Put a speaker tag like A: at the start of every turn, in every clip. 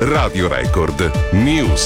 A: Radio Record News.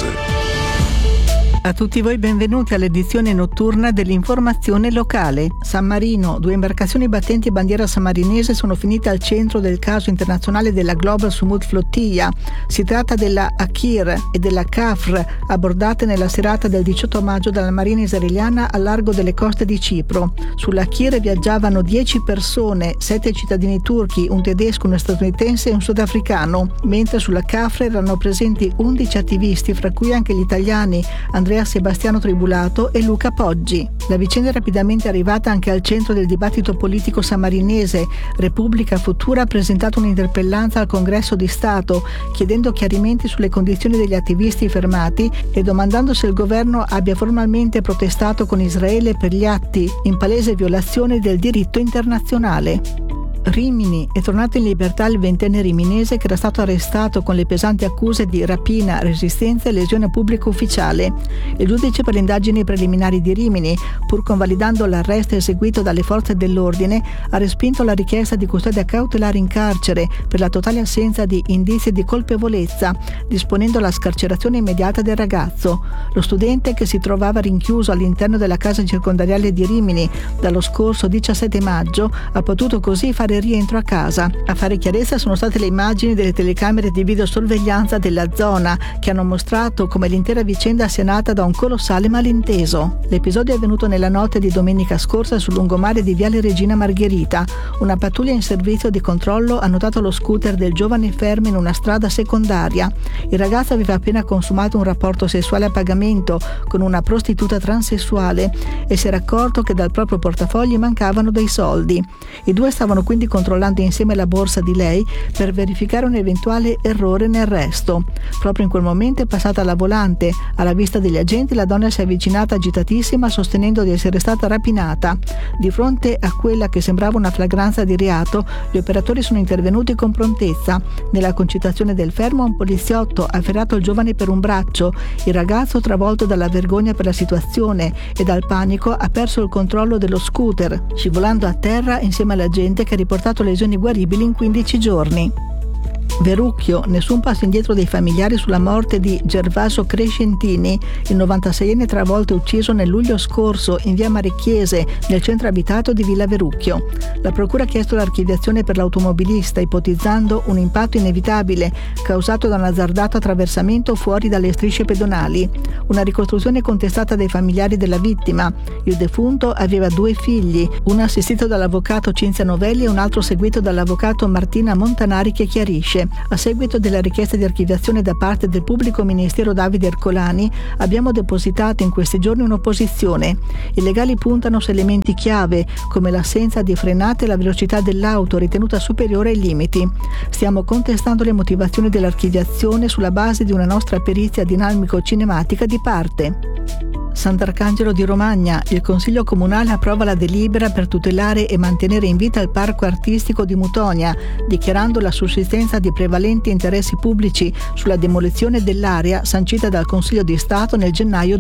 B: A tutti voi benvenuti all'edizione notturna dell'informazione locale. San Marino, 2 imbarcazioni battenti bandiera sammarinese sono finite al centro del caso internazionale della Global Sumut Flottiglia. Si tratta della Akir e della Kafr, abbordate nella serata del 18 maggio dalla Marina israeliana al largo delle coste di Cipro. Sulla Akir viaggiavano 10 persone, 7 cittadini turchi, un tedesco, uno statunitense e un sudafricano, mentre sulla Kafr erano presenti 11 attivisti, fra cui anche gli italiani Andrea Sebastiano Tribulato e Luca Poggi. La vicenda è rapidamente arrivata anche al centro del dibattito politico sammarinese. Repubblica Futura ha presentato un'interpellanza al Congresso di Stato chiedendo chiarimenti sulle condizioni degli attivisti fermati e domandando se il governo abbia formalmente protestato con Israele per gli atti in palese violazione del diritto internazionale. Rimini. È tornato in libertà il 20enne riminese che era stato arrestato con le pesanti accuse di rapina, resistenza e lesione pubblica ufficiale. Il giudice per le indagini preliminari di Rimini, pur convalidando l'arresto eseguito dalle forze dell'ordine, ha respinto la richiesta di custodia cautelare in carcere per la totale assenza di indizi di colpevolezza, disponendo la scarcerazione immediata del ragazzo. Lo studente, che si trovava rinchiuso all'interno della casa circondariale di Rimini dallo scorso 17 maggio, ha potuto così fare rientro a casa. A fare chiarezza sono state le immagini delle telecamere di videosorveglianza della zona che hanno mostrato come l'intera vicenda sia nata da un colossale malinteso. L'episodio è avvenuto nella notte di domenica scorsa sul lungomare di Viale Regina Margherita. Una pattuglia in servizio di controllo ha notato lo scooter del giovane fermo in una strada secondaria. Il ragazzo aveva appena consumato un rapporto sessuale a pagamento con una prostituta transessuale e si era accorto che dal proprio portafogli mancavano dei soldi. I due stavano quindi controllando insieme la borsa di lei per verificare un eventuale errore nel resto. Proprio in quel momento è passata alla volante. Alla vista degli agenti la donna si è avvicinata agitatissima sostenendo di essere stata rapinata. Di fronte a quella che sembrava una flagranza di reato, gli operatori sono intervenuti con prontezza. Nella concitazione del fermo un poliziotto ha afferrato il giovane per un braccio. Il ragazzo, travolto dalla vergogna per la situazione e dal panico, ha perso il controllo dello scooter, scivolando a terra insieme alla gente che ha riportato lesioni guaribili in 15 giorni. Verrucchio. Nessun passo indietro dei familiari sulla morte di Gervaso Crescentini, il 96enne travolto e ucciso nel luglio scorso in via Marecchiese, nel centro abitato di Villa Verrucchio. La procura ha chiesto l'archiviazione per l'automobilista, ipotizzando un impatto inevitabile causato da un azzardato attraversamento fuori dalle strisce pedonali. Una ricostruzione contestata dai familiari della vittima. Il defunto aveva 2 figli, uno assistito dall'avvocato Cinzia Novelli e un altro seguito dall'avvocato Martina Montanari, che chiarisce: a seguito della richiesta di archiviazione da parte del pubblico ministero Davide Ercolani, abbiamo depositato in questi giorni un'opposizione. I legali puntano su elementi chiave, come l'assenza di frenate e la velocità dell'auto ritenuta superiore ai limiti. Stiamo contestando le motivazioni dell'archiviazione sulla base di una nostra perizia dinamico-cinematica di parte. Sant'Arcangelo di Romagna. Il Consiglio Comunale approva la delibera per tutelare e mantenere in vita il parco artistico di Mutonia, dichiarando la sussistenza di prevalenti interessi pubblici sulla demolizione dell'area sancita dal Consiglio di Stato nel gennaio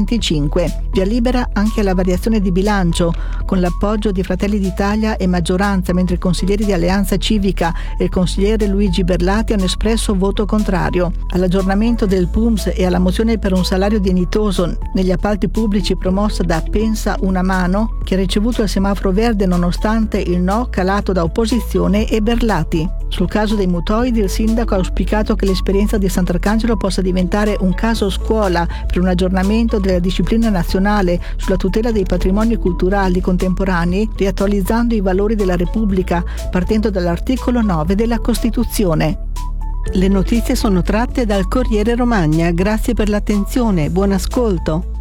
B: 2025. Via libera anche alla variazione di bilancio, con l'appoggio di Fratelli d'Italia e maggioranza, mentre i consiglieri di Alleanza Civica e il consigliere Luigi Berlati hanno espresso voto contrario. All'aggiornamento del PUMS e alla mozione per un salario dignitoso negli appalti pubblici promossa da Pensa una Mano, che ha ricevuto il semaforo verde nonostante il no calato da opposizione e Berlati. Sul caso dei mutoidi, il sindaco ha auspicato che l'esperienza di Sant'Arcangelo possa diventare un caso scuola per un aggiornamento della disciplina nazionale sulla tutela dei patrimoni culturali contemporanei, riattualizzando i valori della Repubblica, partendo dall'articolo 9 della Costituzione. Le notizie sono tratte dal Corriere Romagna. Grazie per l'attenzione, buon ascolto.